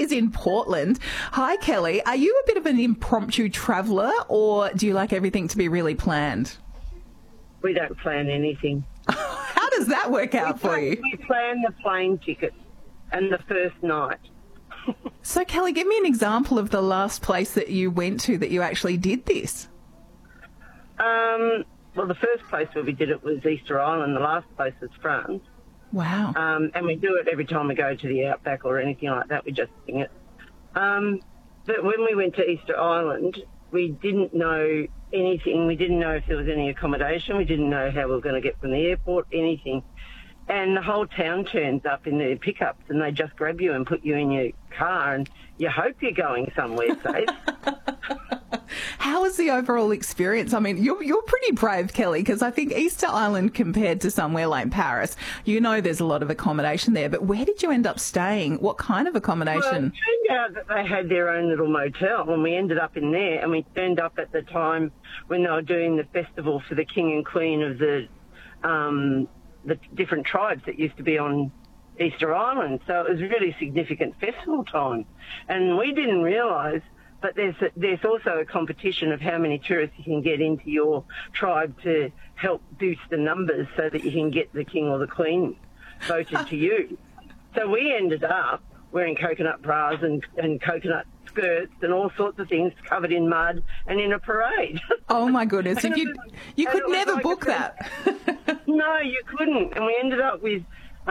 is in Portland. Hi, Kelly. Are you a bit of an impromptu traveller, or do you like everything to be really planned? We don't plan anything. How does that work out for you? We plan the plane tickets and the first night. So, Kelly, give me an example of the last place that you went to that you actually did this. Well, the first place where we did it was Easter Island. The last place was France. Wow. And we do it every time we go to the Outback or anything like that. We just sing it. But when we went to Easter Island, we didn't know anything. We didn't know if there was any accommodation. We didn't know how we were going to get from the airport, anything. And the whole town turns up in their pickups and they just grab you and put you in your car and you hope you're going somewhere safe. How was the overall experience? I mean, you're pretty brave, Kelly, because I think Easter Island compared to somewhere like Paris, you know there's a lot of accommodation there, but where did you end up staying? What kind of accommodation? Well, it turned out that they had their own little motel and we ended up in there, and we turned up at the time when they were doing the festival for the king and queen of the different tribes that used to be on Easter Island. So it was a really significant festival time. And we didn't realise, but there's also a competition of how many tourists you can get into your tribe to help boost the numbers so that you can get the king or the queen voted to you. So we ended up wearing coconut bras and coconut skirts and all sorts of things covered in mud and in a parade. Oh, my goodness. And you could never book that. No, you couldn't. And we ended up with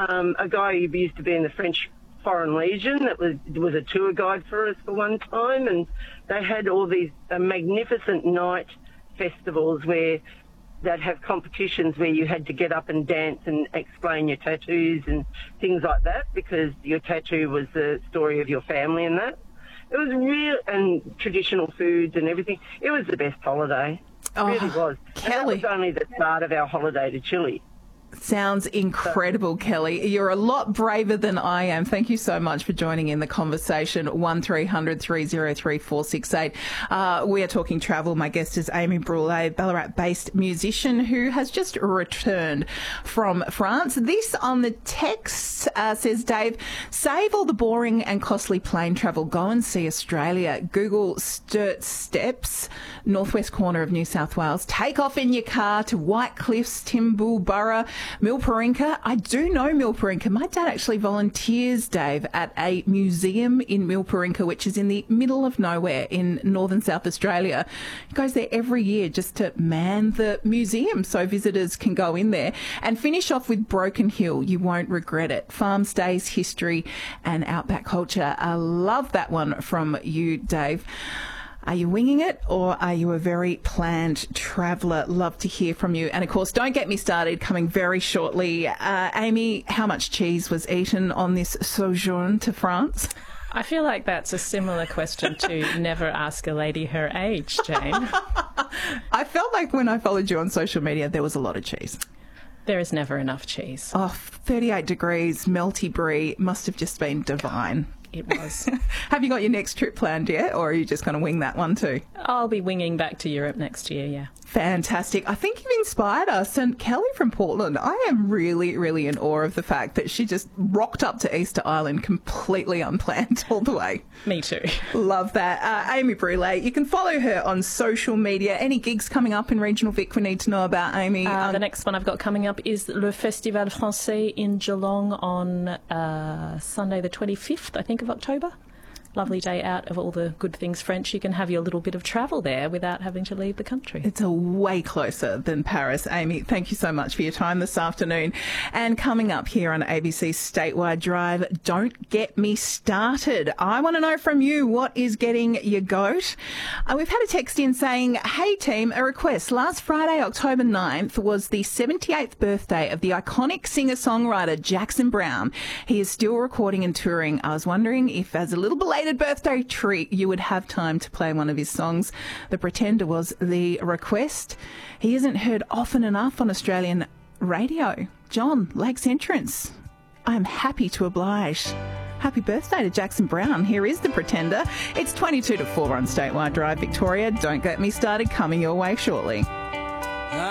a guy who used to be in the French Foreign Legion that was a tour guide for us for one time, and they had all these magnificent night festivals where they'd have competitions where you had to get up and dance and explain your tattoos and things like that, because your tattoo was the story of your family and that. It was real, and traditional foods and everything. It was the best holiday. It really was. Kelly. And that was only the start of our holiday to Chile. Sounds incredible, Kelly. You're a lot braver than I am. Thank you so much for joining in the conversation. 1300 303 468. We are talking travel. My guest is Amy Brule, Ballarat-based musician who has just returned from France. This on the text says, Dave, save all the boring and costly plane travel. Go and see Australia. Google Sturt Steps, northwest corner of New South Wales. Take off in your car to White Cliffs, Timbuburra, Milparinka. I do know Milparinka. My dad actually volunteers, Dave, at a museum in Milparinka, which is in the middle of nowhere in northern South Australia. He goes there every year just to man the museum so visitors can go in there. And finish off with Broken Hill. You won't regret it. Farm stays, history and outback culture. I love that one from you, Dave. Are you winging it, or are you a very planned traveller? Love to hear from you. And, of course, don't get me started, coming very shortly. Amy, how much cheese was eaten on this sojourn to France? I feel like that's a similar question to never ask a lady her age, Jane. I felt like when I followed you on social media, there was a lot of cheese. There is never enough cheese. Oh, 38 degrees, melty brie, must have just been divine. It was. Have you got your next trip planned yet, or are you just going to wing that one too? I'll be winging back to Europe next year, yeah. Fantastic. I think you've inspired us. And Kelly from Portland, I am really, really in awe of the fact that she just rocked up to Easter Island completely unplanned all the way. Me too. Love that. Amy Brule, you can follow her on social media. Any gigs coming up in regional Vic we need to know about, Amy? The next one I've got coming up is Le Festival Français in Geelong on Sunday the 25th, I think, of October. Lovely day out of all the good things French. You can have your little bit of travel there without having to leave the country. It's a way closer than Paris. Amy, thank you so much for your time this afternoon. And coming up here on ABC Statewide Drive, don't get me started. I want to know from you, what is getting your goat? We've had a text in saying, hey team, a request. Last Friday, October 9th, was the 78th birthday of the iconic singer-songwriter Jackson Browne. He is still recording and touring. I was wondering if, as a little belated birthday treat, you would have time to play one of his songs. The Pretender was the request. He isn't heard often enough on Australian radio. John, Lakes Entrance. I am happy to oblige. Happy birthday to Jackson Browne. Here is The Pretender. It's 22 to 4 on Statewide Drive, Victoria. Don't get me started, coming your way shortly.